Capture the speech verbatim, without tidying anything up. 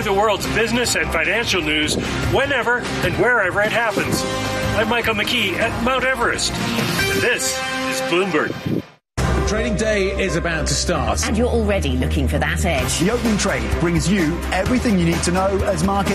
you the world's business and financial news whenever and wherever it happens. I'm Michael McKee at Mount Everest. And this is Bloomberg. Trading day is about to start. And you're already looking for that edge. The opening trade brings you everything you need to know as markets